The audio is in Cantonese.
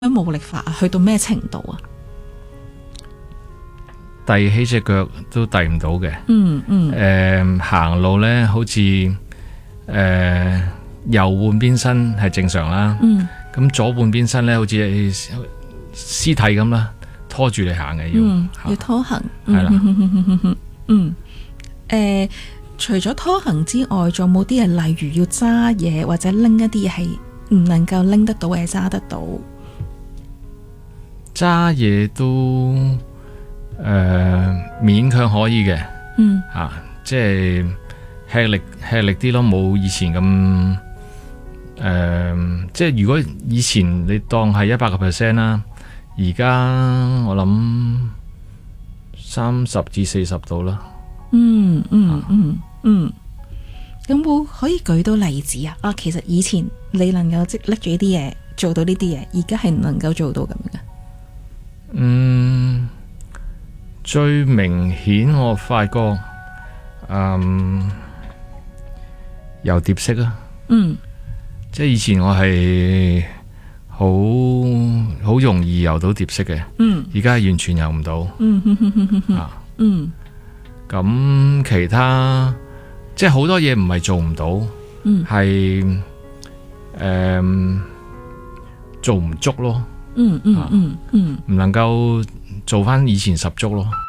冇力法啊？去到咩程度啊？ 遞起隻腳都遞唔到嘅。行路呢，好似右半邊身係正常啦。咁左半邊身呢，好似屍體咁啦，拖住你行嘅要拖行。 係啦。 除咗拖行之外，仲有冇啲嘢，例如要揸嘢或者拎一啲嘢係唔能夠拎得到或者揸得到？ 揸嘢都勉強可以嘅。即係吃力啲咯，冇以前咁即係如果以前你當係100%啦，而家我諗30至40度啦。 有冇可以舉到例子啊？其實以前你能夠即拎住呢啲嘢做到呢啲嘢，而家係唔能夠做到咁嘅。 最明顯我發覺游蝶式啊。即係以前我係好容易游到蝶式嘅。而家係完全游唔到。咁其他即係好多嘢唔係做唔到，係做唔足咯。唔能夠做翻以前十足咯。